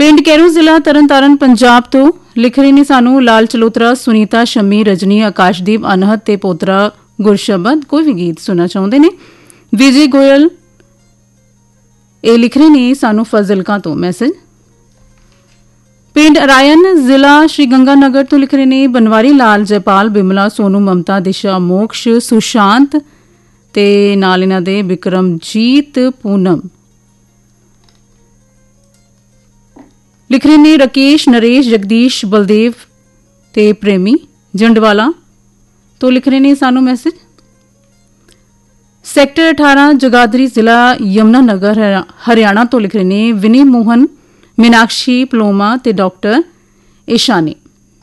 ਪਿੰਡ ਕੈਰੂ ਜ਼ਿਲ੍ਹਾ ਤਰਨਤਾਰਨ ਪੰਜਾਬ ਤੋਂ ਲਿਖ ਰਹੇ ਨੇ ਸਾਨੂੰ ਲਾਲ ਚਲੋਤਰਾ, ਸੁਨੀਤਾ, ਸ਼ਮੀ, ਰਜਨੀ, ਆਕਾਸ਼ਦੀਪ, ਅਨਹਦ ਤੇ ਪੋਤਰਾ ਗੁਰਸ਼ਬਦ। ਕੋਈ ਵੀ ਗੀਤ ਸੁਣਨਾ ਚਾਹੁੰਦੇ ਨੇ। ਵਿਜੇ ਗੋਇਲ ਇਹ ਲਿਖ ਰਹੇ ਨੇ ਸਾਨੂੰ ਫਜ਼ਲਕਾ ਤੋਂ ਮੈਸੇਜ। ਪਿੰਡ ਅਰਾਇਨ ਜ਼ਿਲ੍ਹਾ ਸ਼੍ਰੀ ਗੰਗਾਨਗਰ ਤੋਂ ਲਿਖ ਰਹੇ ਨੇ ਬਨਵਾਰੀ ਲਾਲ, ਜੈਪਾਲ, ਬਿਮਲਾ, ਸੋਨੂ, ਮਮਤਾ, ਦਿਸ਼ਾ, ਮੋਕਸ਼, ਸੁਸ਼ਾਂਤ ਤੇ ਨਾਲ ਇਹਨਾਂ ਦੇ ਬਿਕਰਮਜੀਤ, ਪੂਨਮ। ਲਿਖ ਰਹੇ ਨੇ ਰਾਕੇਸ਼, ਨਰੇਸ਼, ਜਗਦੀਸ਼, ਬਲਦੇਵ ਤੇ ਪ੍ਰੇਮੀ ਜੰਡਵਾਲਾ ਤੋਂ ਲਿਖ ਰਹੇ ਨੇ ਸਾਨੂੰ ਮੈਸੇਜ। ਸੈਕਟਰ 18 ਜਗਾਦਰੀ ਜ਼ਿਲ੍ਹਾ ਯਮੁਨਾਨਗਰ ਹਰਿਆਣਾ ਤੋਂ ਲਿਖ ਰਹੇ ਨੇ ਵਿਨੀ ਮੋਹਨ, ਮੀਨਾਕਸ਼ੀ, ਪਲੋਮਾ ਤੇ ਡਾਕਟਰ ਈਸ਼ਾਨੀ।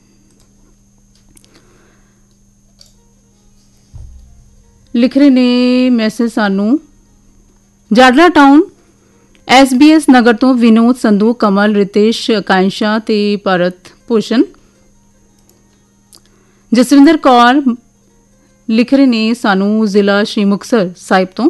ਲਿਖ ਰਹੇ ਨੇ ਮੈਸੇਜ ਸਾਨੂੰ ਜਾਡਲਾ ਟਾਊਨ SBS ਨਗਰ ਤੋਂ ਵਿਨੋਦ, ਸੰਧੂ, ਕਮਲ, ਰਿਤੇਸ਼, ਆਕਾਂਸ਼ਾ ਤੇ ਭਰਤ ਭੂਸ਼ਣ। ਜਸਵਿੰਦਰ ਕੌਰ ਲਿਖ ਰਹੇ ਨੇ ਸਾਨੂੰ ਜ਼ਿਲ੍ਹਾ ਸ਼੍ਰੀ ਮੁਕਤਸਰ ਸਾਹਿਬ ਤੋਂ।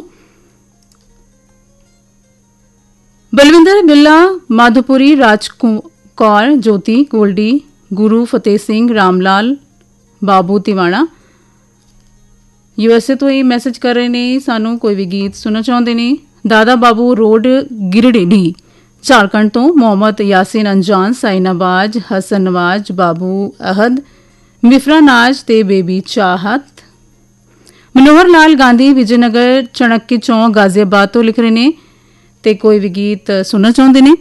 ਬਲਵਿੰਦਰ ਬਿੱਲਾ, ਮਾਧੋਪੁਰੀ, ਰਾਜਕੌਰ, ਜੋਤੀ, ਗੋਲਡੀ, ਗੁਰੂ ਫਤਿਹ ਸਿੰਘ, ਰਾਮਲਾਲ, ਬਾਬੂ ਤਿਵਾਣਾ USA ਤੋਂ ਇਹ ਮੈਸੇਜ ਕਰ ਰਹੇ ਨੇ ਸਾਨੂੰ ਕੋਈ ਵੀ ਗੀਤ ਸੁਣਨਾ ਚਾਹੁੰਦੇ ਨੇ। ਦਾਦਾ ਬਾਬੂ ਰੋਡ, ਗਿਰਡੀ, ਝਾਰਖੰਡ ਤੋਂ ਮੁਹੰਮਦ ਯਾਸਿਨ ਅੰਜਾਨ, ਸਾਈਨਾਬਾਜ, ਹਸਨ ਨਵਾਜ, ਬਾਬੂ ਅਹਦ, ਮਿਫਰਾ ਨਾਜ ਤੇ ਬੇਬੀ ਚਾਹਤ। ਮਨੋਹਰ ਲਾਲ ਗਾਂਧੀ, ਵਿਜੇਨਗਰ, ਚਣਕੇ ਚੌਂਕ, ਗਾਜ਼ੀਆਬਾਦ ਤੋਂ ਲਿਖ ਰਹੇ ਨੇ ਤੇ ਕੋਈ ਵੀ ਗੀਤ ਸੁਣਨਾ ਚਾਹੁੰਦੇ ਨੇ।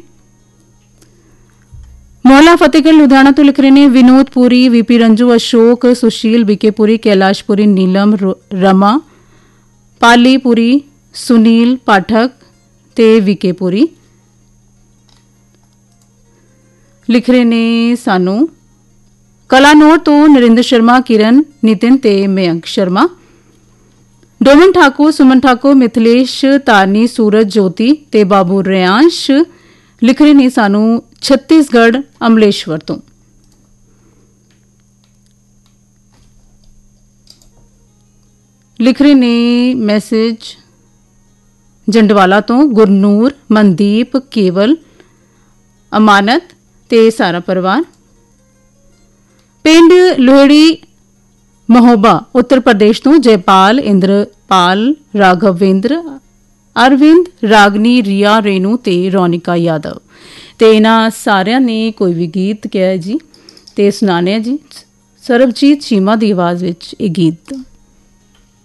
ਮੌਲਾ ਫਤਿਹਗੜ੍ਹ ਲੁਧਿਆਣਾ ਤੋਂ ਲਿਖ ਰਹੇ ਨੇ ਵਿਨੋਦ ਪੁਰੀ, VP ਰੰਜੂ, ਅਸ਼ੋਕ, ਸੁਸ਼ੀਲ, ਬੀਕੇਪੁਰੀ, ਕੈਲਾਸ਼ਪੁਰੀ, ਨੀਲਮ, ਰਮਾ, ਪਾਲੀਪੁਰੀ, ਸੁਨੀਲ ਪਾਠਕ ਤੇ ਵਿਕੇਪੁਰੀ। ਲਿਖ ਰਹੇ ਨੇ ਸਾਨੂੰ ਕਲਾਨੌਰ ਤੋਂ ਨਰਿੰਦਰ ਸ਼ਰਮਾ, ਕਿਰਨ, ਨਿਤਿਨ ਤੇ ਮਯੰਕ ਸ਼ਰਮਾ। ਡੋਮਨ ਠਾਕੁਰ, ਸੁਮਨ ਠਾਕੁਰ, ਮਿਥਲੇਸ਼, ਤਾਰਨੀ, ਸੂਰਜ, ਜੋਤੀ ਤੇ ਬਾਬੂ ਰਿਆਂਸ਼ ਲਿਖ ਰਹੇ ਨੇ ਸਾਨੂੰ ਛੱਤੀਸਗੜ੍ਹ ਅਮਲੇਸ਼ਵਰ ਤੋਂ। ਲਿਖ ਰਹੇ ਨੇ ਮੈਸੇਜ ਜੰਡਵਾਲਾ ਤੋਂ ਗੁਰਨੂਰ, ਮਨਦੀਪ, ਕੇਵਲ, ਅਮਾਨਤ ਤੇ ਸਾਰਾ ਪਰਿਵਾਰ। ਪਿੰਡ ਲੋਹੜੀ ਮਹੋਬਾ ਉੱਤਰ ਪ੍ਰਦੇਸ਼ ਤੋਂ ਜੈਪਾਲ, ਇੰਦਰਪਾਲ, ਰਾਘਵੇਂਦਰ, ਅਰਵਿੰਦ, ਰਾਗਨੀ, ਰੀਆ, ਰੇਨੂ ਤੇ ਰੌਨਿਕਾ ਯਾਦਵ। ਤੇ ਇਹਨਾਂ ਸਾਰਿਆਂ ਨੇ ਕੋਈ ਵੀ ਗੀਤ ਕਿਹਾ ਜੀ ਤੇ ਸੁਣਾਣੇ ਜੀ ਸਰਬਜੀਤ ਚੀਮਾ ਦੀ ਆਵਾਜ਼ ਵਿੱਚ ਇਹ ਗੀਤ।